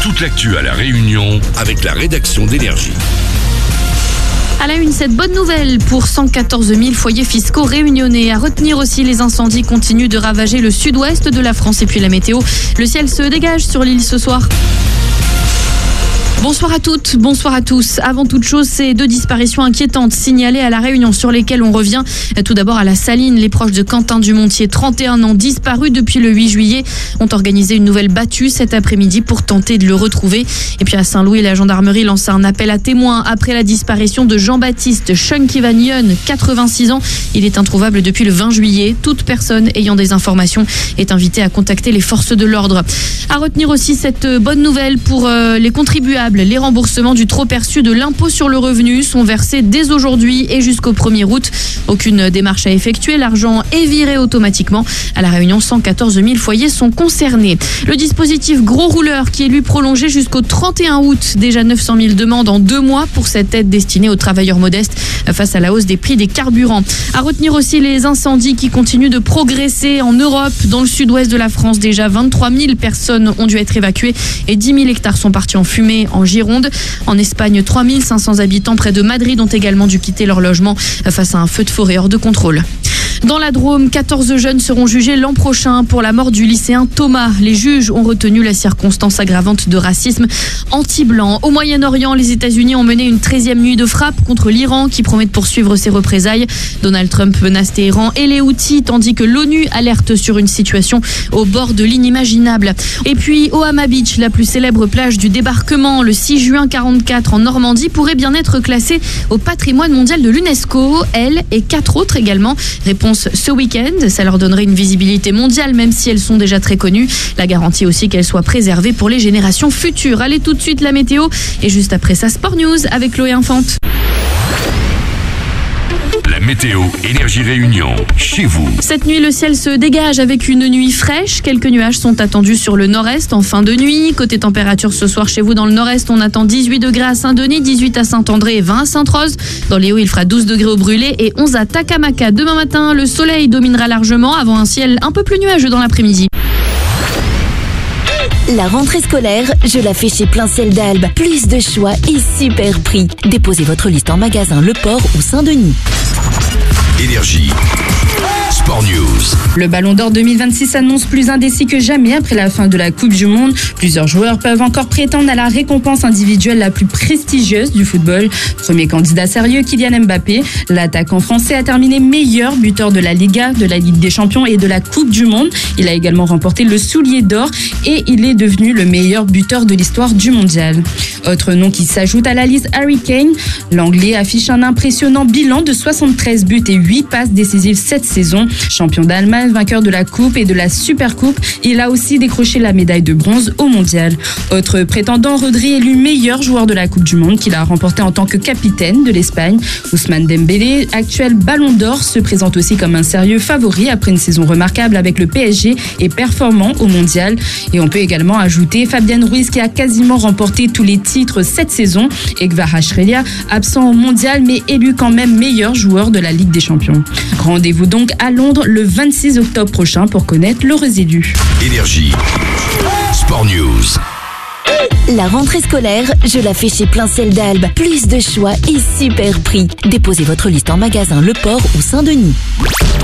Toute l'actu à La Réunion avec la rédaction d'Énergie. À la une, cette bonne nouvelle pour 114 000 foyers fiscaux réunionnais. À retenir aussi, les incendies continuent de ravager le sud-ouest de la France. Et puis la météo, le ciel se dégage sur l'île ce soir. Bonsoir à toutes, bonsoir à tous. Avant toute chose, ces deux disparitions inquiétantes signalées à La Réunion sur lesquelles on revient. Tout d'abord à la Saline, les proches de Quentin Dumontier, 31 ans, disparu depuis le 8 juillet, ont organisé une nouvelle battue cet après-midi pour tenter de le retrouver. Et puis à Saint-Louis, la gendarmerie lance un appel à témoins après la disparition de Jean-Baptiste Chunky Van Yon, 86 ans. Il est introuvable depuis le 20 juillet. Toute personne ayant des informations est invitée à contacter les forces de l'ordre. À retenir aussi cette bonne nouvelle pour les contribuables. Les remboursements du trop perçu de l'impôt sur le revenu sont versés dès aujourd'hui et jusqu'au 1er août. Aucune démarche à effectuer, l'argent est viré automatiquement. À La Réunion, 114 000 foyers sont concernés. Le dispositif Gros Rouleur qui est lui prolongé jusqu'au 31 août. Déjà 900 000 demandes en 2 mois pour cette aide destinée aux travailleurs modestes face à la hausse des prix des carburants. À retenir aussi les incendies qui continuent de progresser en Europe. Dans le sud-ouest de la France, déjà 23 000 personnes ont dû être évacuées et 10 000 hectares sont partis en fumée en Gironde. En Espagne, 3 500 habitants près de Madrid ont également dû quitter leur logement face à un feu de forêt hors de contrôle. Dans la Drôme, 14 jeunes seront jugés l'an prochain pour la mort du lycéen Thomas. Les juges ont retenu la circonstance aggravante de racisme anti-blanc. Au Moyen-Orient, les États-Unis ont mené une 13e nuit de frappe contre l'Iran qui promet de poursuivre ses représailles. Donald Trump menace Téhéran et les Houthis, tandis que l'ONU alerte sur une situation au bord de l'inimaginable. Et puis, Ohama Beach, la plus célèbre plage du débarquement, le 6 juin 1944 en Normandie, pourrait bien être classée au patrimoine mondial de l'UNESCO. Elle et 4 autres également. Réponse ce week-end, ça leur donnerait une visibilité mondiale même si elles sont déjà très connues. La garantie aussi qu'elles soient préservées pour les générations futures. Allez tout de suite la météo et juste après ça Sport News avec Chloé Infante. La météo Énergie Réunion, chez vous. Cette nuit, le ciel se dégage avec une nuit fraîche. Quelques nuages sont attendus sur le nord-est en fin de nuit. Côté température ce soir chez vous dans le nord-est, on attend 18 degrés à Saint-Denis, 18 à Saint-André et 20 à Sainte-Rose. Dans les Hauts, il fera 12 degrés au Brûlé et 11 à Takamaka. Demain matin, le soleil dominera largement avant un ciel un peu plus nuageux dans l'après-midi. La rentrée scolaire, je la fais chez Plein Ciel d'Albe. Plus de choix et super prix. Déposez votre liste en magasin Le Port ou Saint-Denis. Énergie. Sport News. Le Ballon d'Or 2026 s'annonce plus indécis que jamais après la fin de la Coupe du Monde. Plusieurs joueurs peuvent encore prétendre à la récompense individuelle la plus prestigieuse du football. Premier candidat sérieux, Kylian Mbappé. L'attaquant français a terminé meilleur buteur de la Liga, de la Ligue des Champions et de la Coupe du Monde. Il a également remporté le Soulier d'Or et il est devenu le meilleur buteur de l'histoire du mondial. Autre nom qui s'ajoute à la liste, Harry Kane. L'Anglais affiche un impressionnant bilan de 73 buts et 8 passes décisives cette saison. Champion d'Allemagne, vainqueur de la Coupe et de la Supercoupe, il a aussi décroché la médaille de bronze au mondial. Autre prétendant, Rodri, élu meilleur joueur de la Coupe du Monde qu'il a remporté en tant que capitaine de l'Espagne. Ousmane Dembélé, actuel Ballon d'Or, se présente aussi comme un sérieux favori après une saison remarquable avec le PSG et performant au mondial. Et on peut également ajouter Fabian Ruiz qui a quasiment remporté tous les titres cette saison et Kvaratskhelia, absent au mondial mais élu quand même meilleur joueur de la Ligue des Champions. Rendez-vous donc à Londres le 26 octobre prochain pour connaître l'heureux élu. Énergie. Sport News. La rentrée scolaire, je la fais chez Plein Ciel d'Albe. Plus de choix et super prix. Déposez votre liste en magasin Le Port ou Saint-Denis.